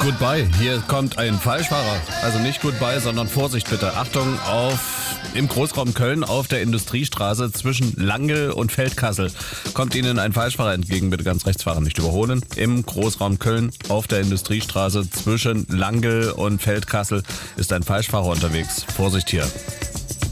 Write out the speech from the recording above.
Goodbye. Hier kommt ein Falschfahrer. Also nicht Goodbye, sondern Vorsicht bitte. Achtung, im Großraum Köln auf der Industriestraße zwischen Langel und Feldkassel kommt Ihnen ein Falschfahrer entgegen. Bitte ganz rechts fahren, nicht überholen. Im Großraum Köln auf der Industriestraße zwischen Langel und Feldkassel ist ein Falschfahrer unterwegs. Vorsicht hier.